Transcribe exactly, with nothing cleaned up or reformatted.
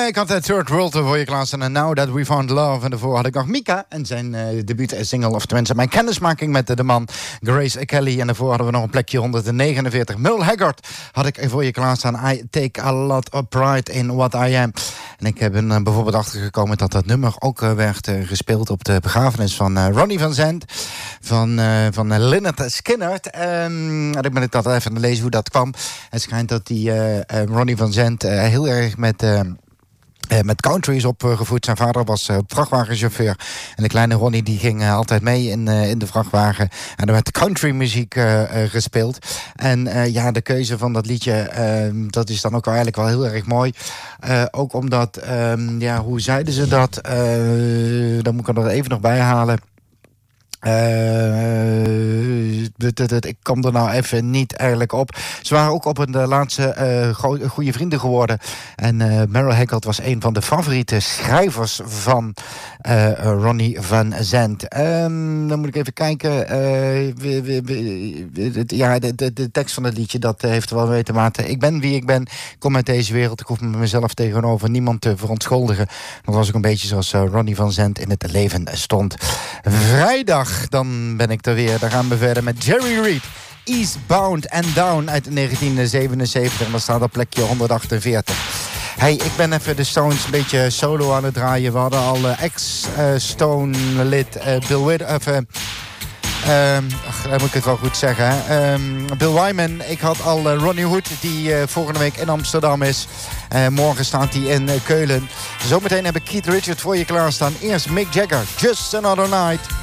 Uh, ik had de Third World voor je klaarstaan. En Now That We Found Love. En daarvoor had ik nog Mika en zijn uh, debuut-single. Of tenminste mijn kennismaking met de, de man Grace Kelly. En daarvoor hadden we nog een plekje honderdnegenenveertig. Merle Haggard had ik voor je klaarstaan. I take a lot of pride in what I am. En ik ben uh, bijvoorbeeld achtergekomen dat dat nummer ook uh, werd uh, gespeeld op de begrafenis van uh, Ronnie Van Zant. Van, uh, van uh, Lynyrd Skynyrd. Um, en ik ben ik dat even aan het lezen hoe dat kwam. Het schijnt dat die uh, uh, Ronnie Van Zant uh, heel erg met... Uh, Uh, met country is opgevoed. Zijn vader was uh, vrachtwagenchauffeur. En de kleine Ronnie die ging uh, altijd mee in, uh, in de vrachtwagen. En er werd countrymuziek uh, uh, gespeeld. En uh, ja, de keuze van dat liedje, uh, dat is dan ook wel eigenlijk wel heel erg mooi. Uh, ook omdat, um, ja, hoe zeiden ze dat? Uh, dan moet ik er even nog bij halen. Uh, ik kom er nou even niet eigenlijk op. Ze waren ook op een de laatste uh, go- goede vrienden geworden. En uh, Merle Haggard was een van de favoriete schrijvers van uh, Ronnie Van Zant. Um, dan moet ik even kijken. Uh, we, we, we, ja, de, de, de tekst van het liedje, dat heeft er wel mee te maken. Ik ben wie ik ben. Ik kom uit deze wereld. Ik hoef me mezelf tegenover niemand te verontschuldigen. Dat was ook een beetje zoals uh, Ronnie Van Zant in het leven stond. Vrijdag. Dan ben ik er weer. Dan gaan we verder met Jerry Reed. Eastbound and Down uit negentien zevenenzeventig. En dan staat op plekje honderdachtenveertig. Hey, ik ben even de Stones een beetje solo aan het draaien. We hadden al uh, ex-Stone-lid uh, Bill Withers... Of, uh, Um, ach, dan moet ik het wel goed zeggen. Hè? Um, Bill Wyman, ik had al uh, Ronnie Hood, die uh, volgende week in Amsterdam is. Uh, morgen staat hij in uh, Keulen. Zometeen heb ik Keith Richards voor je klaarstaan. Eerst Mick Jagger, Just Another Night.